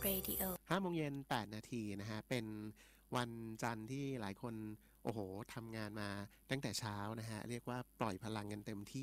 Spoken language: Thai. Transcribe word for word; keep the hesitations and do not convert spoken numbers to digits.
Radio ห้าโมงเย็นแปดนาทีนะฮะเป็นวันจันทร์ที่หลายคนโอ้โหทำงานมาตั้งแต่เช้านะฮะเรียกว่าปล่อยพลังกันเต็มที่